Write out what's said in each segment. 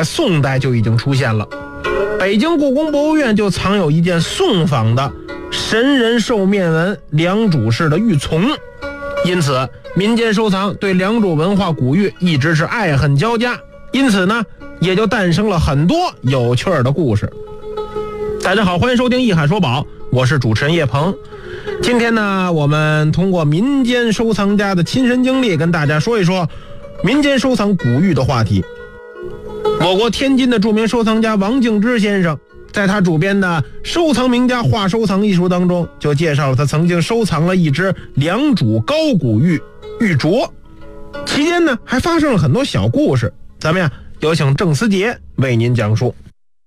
在宋代就已经出现了。北京故宫博物院就藏有一件宋仿的神人兽面纹良渚式的玉琮，因此民间收藏对良渚文化古玉一直是爱恨交加，因此呢也就诞生了很多有趣的故事。大家好，欢迎收听一海说宝，我是主持人叶鹏。今天呢，我们通过民间收藏家的亲身经历，跟大家说一说民间收藏古玉的话题。我国天津的著名收藏家王敬之先生，在他主编的《收藏名家话收藏》一书当中，就介绍了他曾经收藏了一只良渚高古玉玉镯，期间呢还发生了很多小故事。咱们呀，有请郑思杰为您讲述。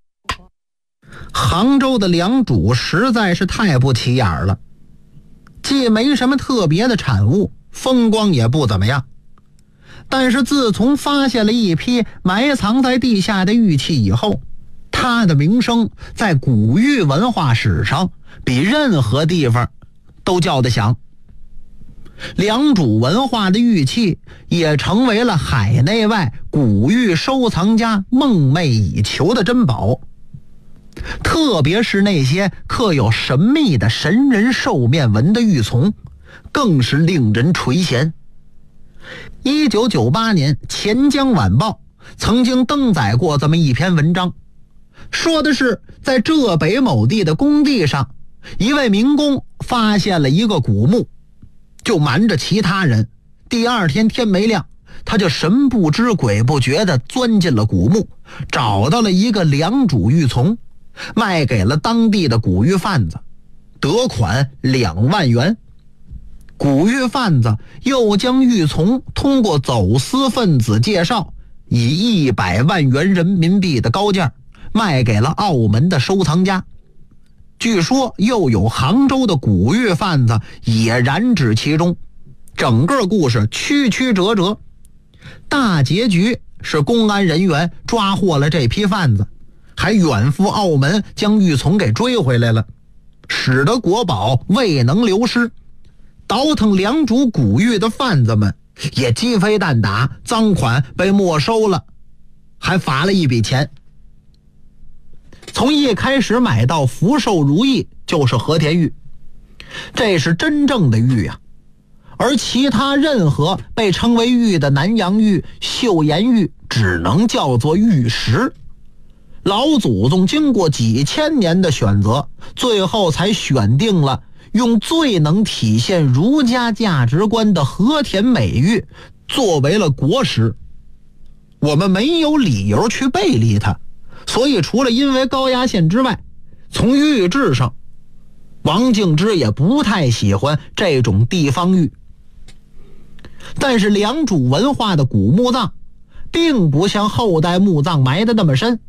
杭州的良渚实在是太不起眼了，既没什么特别的产物，风光也不怎么样。但是自从发现了一批埋藏在地下的玉器以后，它的名声在古玉文化史上比任何地方都叫得响。良渚文化的玉器也成为了海内外古玉收藏家梦寐以求的珍宝，特别是那些刻有神秘的神人兽面纹的玉琮，更是令人垂涎。1998年钱江晚报曾经登载过这么一篇文章，说的是在浙北某地的工地上，一位民工发现了一个古墓，就瞒着其他人，第二天天没亮，他就神不知鬼不觉地钻进了古墓，找到了一个良渚玉琮，卖给了当地的古玉贩子，得款2万元。古玉贩子又将玉琮通过走私分子介绍，以100万元人民币的高价卖给了澳门的收藏家。据说又有杭州的古玉贩子也染指其中。整个故事曲曲折折，大结局是公安人员抓获了这批贩子，还远赴澳门将玉琮给追回来了，使得国宝未能流失。倒腾良渚古玉的贩子们也鸡飞蛋打，赃款被没收了，还罚了一笔钱。从一开始买到福寿如意就是和田玉，这是真正的玉啊。而其他任何被称为玉的南洋玉、岫岩玉只能叫做玉石。老祖宗经过几千年的选择，最后才选定了用最能体现儒家价值观的和田美玉作为了国石。我们没有理由去背离它，所以除了因为高压线之外，从玉质上，王敬之也不太喜欢这种地方玉。但是良渚文化的古墓葬并不像后代墓葬埋得那么深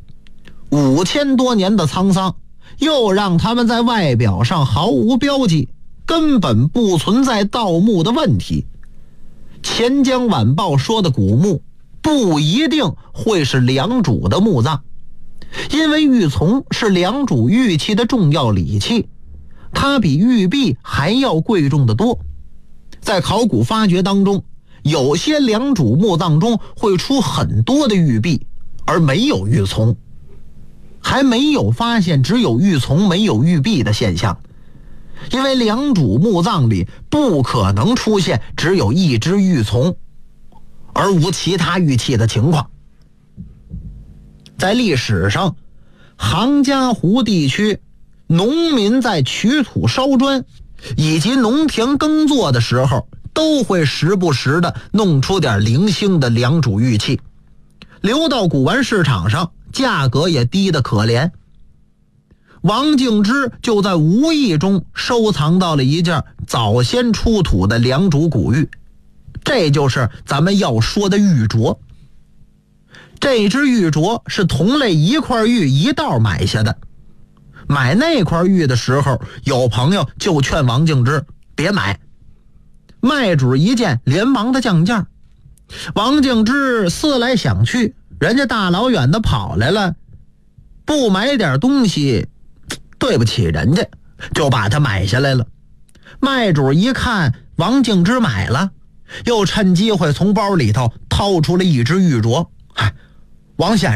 ，5000多年的沧桑又让他们在外表上毫无标记，根本不存在盗墓的问题。钱江晚报说的古墓不一定会是良渚的墓葬，因为玉琮是良渚玉器的重要礼器，它比玉璧还要贵重得多。在考古发掘当中，有些良渚墓葬中会出很多的玉璧，而没有玉琮，还没有发现只有玉琮没有玉璧的现象，因为良渚墓葬里不可能出现只有一只玉琮而无其他玉器的情况。在历史上，杭嘉湖地区农民在取土烧砖以及农田耕作的时候，都会时不时的弄出点零星的良渚玉器，流到古玩市场上，价格也低得可怜。王敬之就在无意中收藏到了一件早先出土的良渚古玉，这就是咱们要说的玉镯。这只玉镯是同类一块玉一道买下的，买那块玉的时候，有朋友就劝王敬之别买，卖主一见连忙的降价。王敬之思来想去，人家大老远的跑来了，不买点东西对不起人家，就把它买下来了。卖主一看王敬之买了，又趁机会从包里头掏出了一只玉镯。王先生